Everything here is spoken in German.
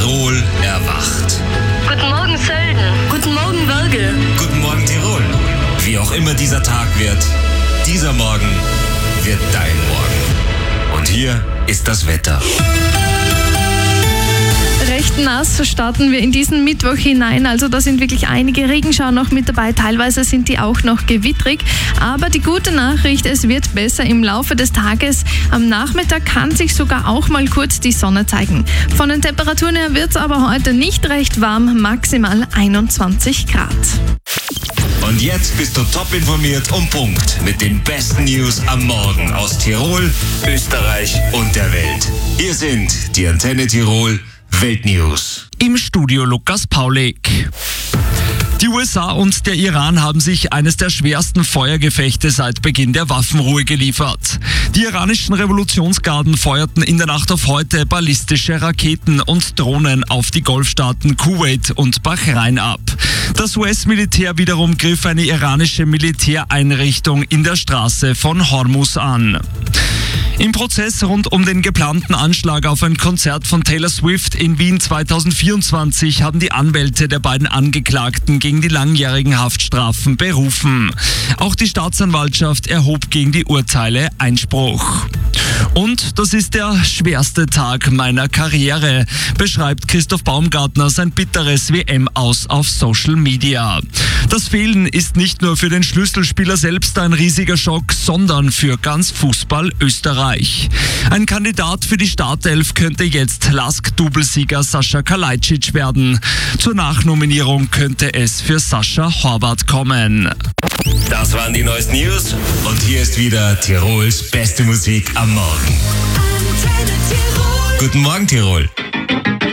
Tirol erwacht. Guten Morgen, Sölden. Guten Morgen, Wörgl. Guten Morgen, Tirol. Wie auch immer dieser Tag wird, dieser Morgen wird dein Morgen. Und hier ist das Wetter. Recht nass starten wir in diesen Mittwoch hinein, also da sind wirklich einige Regenschauer noch mit dabei, teilweise sind die auch noch gewittrig, aber die gute Nachricht, es wird besser im Laufe des Tages. Am Nachmittag kann sich sogar auch mal kurz die Sonne zeigen. Von den Temperaturen her wird es aber heute nicht recht warm, maximal 21 Grad. Und jetzt bist du top informiert und Punkt mit den besten News am Morgen aus Tirol, Österreich und der Welt. Hier sind die Antenne Tirol Weltnews. Im Studio Lukas Paulik. Die USA und der Iran haben sich eines der schwersten Feuergefechte seit Beginn der Waffenruhe geliefert. Die iranischen Revolutionsgarden feuerten in der Nacht auf heute ballistische Raketen und Drohnen auf die Golfstaaten Kuwait und Bahrain ab. Das US-Militär wiederum griff eine iranische Militäreinrichtung in der Straße von Hormuz an. Im Prozess rund um den geplanten Anschlag auf ein Konzert von Taylor Swift in Wien 2024 haben die Anwälte der beiden Angeklagten gegen die langjährigen Haftstrafen berufen. Auch die Staatsanwaltschaft erhob gegen die Urteile Einspruch. Und das ist der schwerste Tag meiner Karriere, beschreibt Christoph Baumgartner sein bitteres WM-Aus auf Social Media. Das Fehlen ist nicht nur für den Schlüsselspieler selbst ein riesiger Schock, sondern für ganz Fußball Österreich. Ein Kandidat für die Startelf könnte jetzt LASK-Doublesieger Sascha Kalajdzic werden. Zur Nachnominierung könnte es für Sascha Horvath kommen. Das waren die neuesten News und hier ist wieder Tirols beste Musik am Morgen. Guten Morgen, Tirol.